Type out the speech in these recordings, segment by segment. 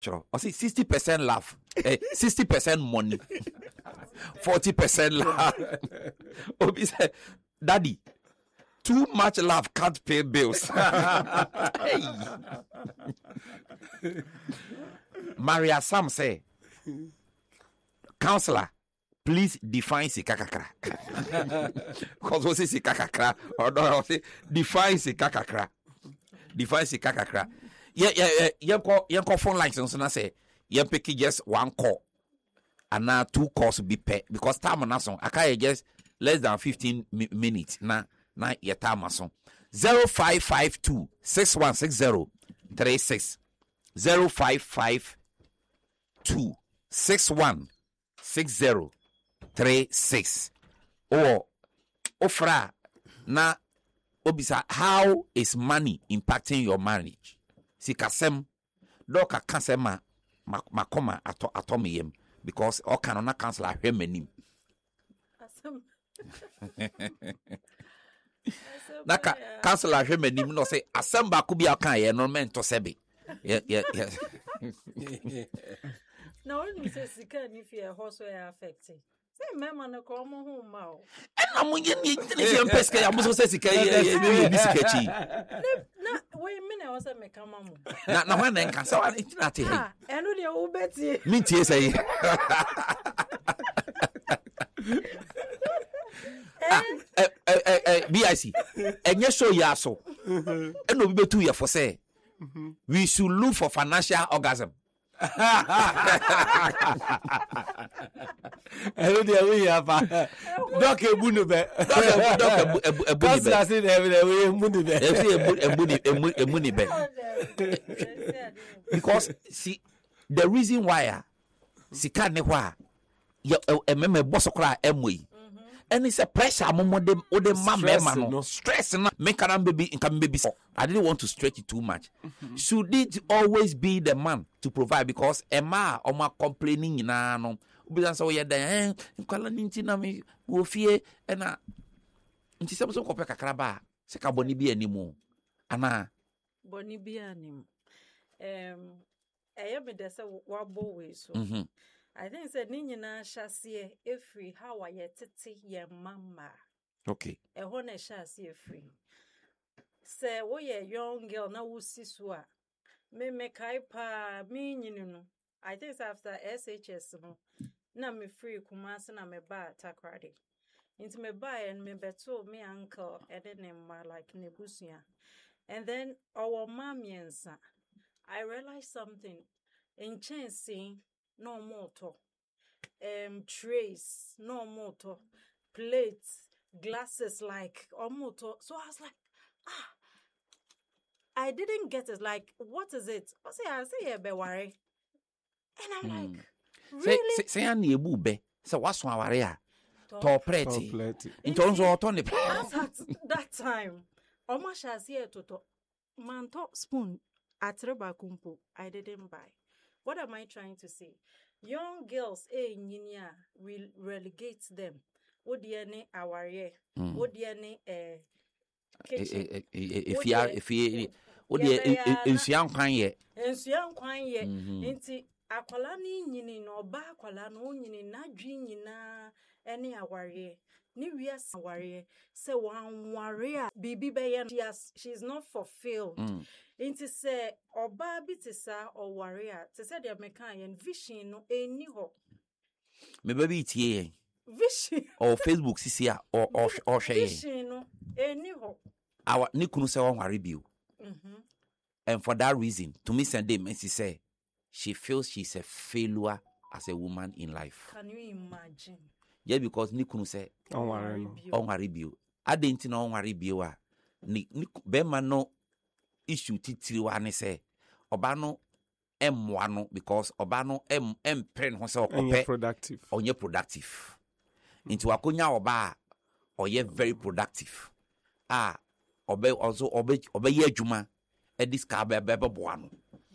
I see 60% laugh, 60% money, 40% laugh. Obi said, Daddy, too much laugh can't pay bills. Hey. Maria Sam say, counselor, please define sikakakra. Because we say sikakakra, or no, say define sikakakra. Define sikakakra. Yeah, call phone lines and so say, yeah, pick just one call. And now 2 calls be paid because time on us I can't just less than 15 minutes. Now your time on 0552 6160 36 0552 6160 36 or ofra na obisa, how is money impacting your marriage? Si kasem doka kasema makoma atomiyem because all canona cancel a him Naka cancel a him no say asamba could be a kind no meant to sebe. Yeah. Now when you say sick and if you're also affected. Say mema na ko mo hu ma o. And I'm yen pesca I'm so say sick sketchy. Na we me na was me kama mo. Na when then can so it na te. Ah, eno de wo beti. Me tie say. BIC. Enye show ya so. Eno bi betu ya for say. We should look for financial orgasm. Hello there, we have Doc Ebunube. Because see the reason why sika ne hwa ya ememe bosokra emwe. And it's a pressure ode mama no stress na make can baby I didn't want to stretch it too much. Should it always be the man to provide because Emma or my complaining na no obi say we dan kwala ninti na me wo fie na nti se so kopɛ kakra ba se ka boni bi animu ana Boni bi anim eye me de se wabo we so I think said ni nyina hyase efri how aye tete ye mama. Okay. Ho na hyase efri. Say wo ye young girl na wo si so a me kai pa me nyini no. I think after SHS no na me free Kumasi na me ba Takrade. Into me ba and me beto me uncle and then ma like nebusua. And then our mamiensa I realized something in chancing no motor, trays, no motor, plates, glasses, like or motor. So I was like, I didn't get it. Like, what is it? I say, yeah, be worry. And I'm like, really? Say, I need be. So what's my worry? Top pretty. In terms of Tony. That time, almost as here to manto spoon at Rebakumpo. I didn't buy. What am I trying to say? Young girls, will relegate them. What the any aware? What the any kitchen? If you what the young kwanye? Young kwanye. Inti akwala ni nyini no ba akwala no nyini na dwi nyina any aware. Ni wias aware. Say one warrior. Bibi be she's not fulfilled. Inti say oba bi te sa or warrior te say the mekan vision no eni ho me baby tie vision or Facebook sisia or share vision no eni ho our nikunu say one worry bio and for that reason to me Sunday Messi say she feels she's a failure as a woman in life. Can you imagine? Yeah, because nikunu say on worry bio adenti na on worry bio a ni be man no issue titiri wa ne say oba no emwa no because oba no empren ho say okope productive into akonya oba oye very productive obe ye adwuma e this ka be boa no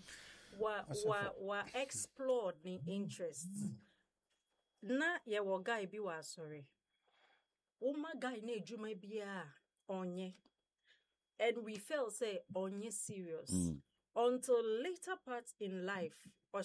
wa explore the interests na ye wo guy bi wa sorry uma guy na adwuma bia onye. And we felt say onye serious. until later part in life